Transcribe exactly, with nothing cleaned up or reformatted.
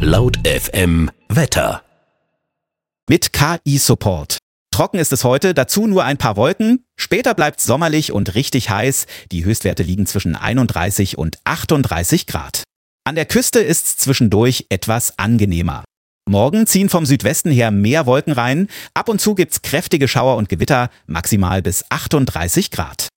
Laut F M Wetter. Mit K I-Support. Trocken ist es heute, dazu nur ein paar Wolken. Später bleibt es sommerlich und richtig heiß. Die Höchstwerte liegen zwischen einunddreißig und achtunddreißig Grad. An der Küste ist es zwischendurch etwas angenehmer. Morgen ziehen vom Südwesten her mehr Wolken rein. Ab und zu gibt's kräftige Schauer und Gewitter, maximal bis achtunddreißig Grad.